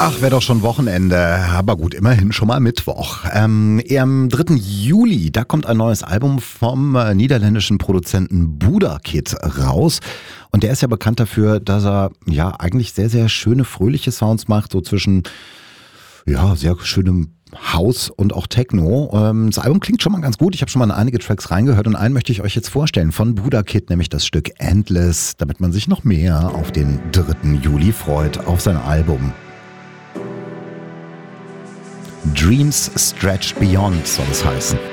Ach, wäre doch schon Wochenende, aber gut, immerhin schon mal Mittwoch. Am 3. Juli, da kommt ein neues Album vom niederländischen Produzenten Buda Kid raus. Und der ist ja bekannt dafür, dass er ja eigentlich sehr, sehr schöne, fröhliche Sounds macht, so zwischen sehr schönem House und auch Techno. Das Album klingt schon mal ganz gut. Ich habe schon mal in einige Tracks reingehört und einen möchte ich euch jetzt vorstellen von Buda Kid, nämlich das Stück Endless, damit man sich noch mehr auf den 3. Juli freut, auf sein Album. Dreams Stretch Beyond soll es heißen.